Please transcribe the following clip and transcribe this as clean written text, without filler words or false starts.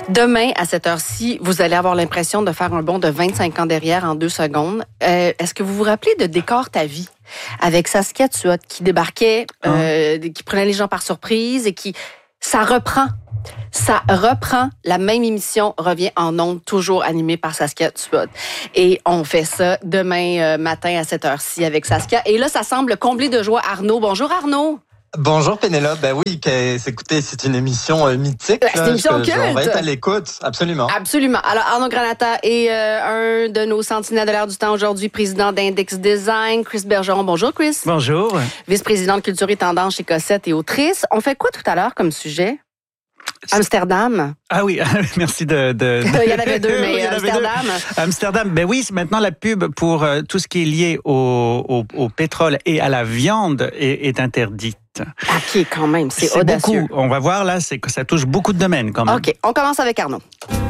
Demain, à cette heure-ci, vous allez avoir l'impression de faire un bond de 25 ans derrière en 2 secondes. Est-ce que vous vous rappelez de Décor ta vie avec Saskia Tuot qui débarquait, qui prenait les gens par surprise et qui... Ça reprend, la même émission revient en ondes, toujours animée par Saskia Tuot. Et on fait ça demain matin à cette heure-ci avec Saskia. Et là, ça semble combler de joie Arnaud. Bonjour Arnaud. Bonjour Pénélope, ben oui, écoutez, c'est une émission mythique. C'est une émission culte. On va être à l'écoute, absolument. Absolument. Alors Arnaud Granata est un de nos sentinelles de l'air du temps aujourd'hui, président d'Index Design. Chris Bergeron, bonjour Chris. Bonjour. Vice-présidente culture et tendance chez Cossette et autrice. On fait quoi tout à l'heure comme sujet? Amsterdam. Ah oui, merci de... Il y en avait deux, mais Amsterdam. Amsterdam, ben oui, maintenant la pub pour tout ce qui est lié au pétrole et à la viande est interdite. OK, quand même, c'est audacieux. Beaucoup. On va voir là, c'est que ça touche beaucoup de domaines quand même. OK, on commence avec Arnaud.